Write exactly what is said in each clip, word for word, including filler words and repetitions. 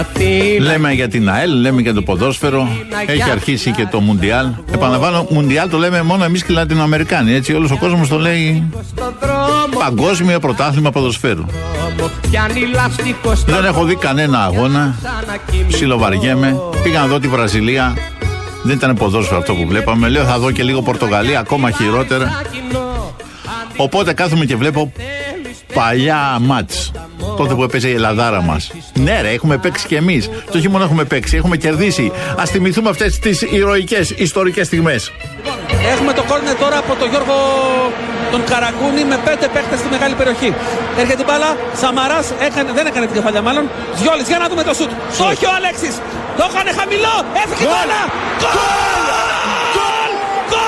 Λέμε για την ΑΕΛ, λέμε για το ποδόσφαιρο. Έχει αρχίσει και το Μουντιάλ. Επαναλαμβάνω, Μουντιάλ το λέμε μόνο εμείς και οι Λατινοαμερικάνοι. Έτσι, όλος ο κόσμος το λέει Παγκόσμιο Πρωτάθλημα Ποδοσφαίρου. Δεν έχω δει κανένα αγώνα. Ψιλοβαριέμαι. Πήγα να δω τη Βραζιλία. Δεν ήταν ποδόσφαιρο αυτό που βλέπαμε. Λέω θα δω και λίγο Πορτογαλία, ακόμα χειρότερα. Οπότε κάθομαι και βλέπω παλιά μάτς. Τότε που έπαιζε η Ελλαδάρα μας. Ναι, ρε, έχουμε παίξει κι εμείς. Το όχι μόνο έχουμε παίξει, έχουμε κερδίσει. Ας θυμηθούμε αυτές τις ηρωικές ιστορικές στιγμές. Έχουμε το κόρνερ τώρα από τον Γιώργο τον Καραγκούνη με πέντε παίχτες στη μεγάλη περιοχή. Έρχεται την μπάλα, Σαμαράς έκανε, δεν έκανε την κεφαλιά μάλλον. Διόλης, για να δούμε το σουτ. Όχι ο Αλέξης. Το έκανε χαμηλό. Έφυγε η μπάλα. Γκολ!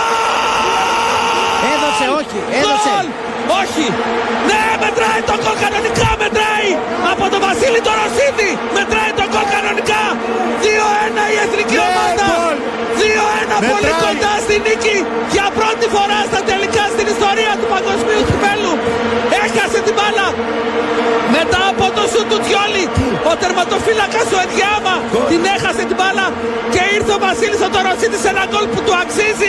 Γκολ! Έδωσε, όχι. Έδωσε. Όχι! Ναι, μετράει το γκολ κανονικά, μετράει! Από τον Βασίλη τον Ρωσίδη! Μετράει το γκολ κανονικά! δύο ένα η εθνική ομάδα! δύο ένα πολύ κοντά στη νίκη! Για πρώτη φορά στα τελικά στην ιστορία του παγκοσμίου κυπέλλου! Έχασε την μπάλα! Μετά από το σου του Διόλη, ο τερματοφύλακας ο Ενδιάμα την έχασε την μπάλα και ήρθε ο Βασίλης ο Ρωσίδη σε ένα γκολ που του αξίζει!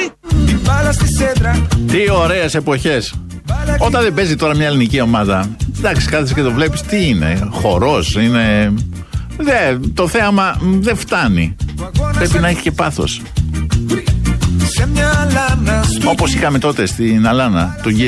Τι ωραίες εποχές! Όταν δεν παίζει τώρα μια ελληνική ομάδα, εντάξει, κάθεσαι και το βλέπεις, τι είναι, χορός, είναι. Δε, το θέαμα δεν φτάνει. Πρέπει να έχει και πάθος. Όπως είχαμε τότε στην Αλάνα, τον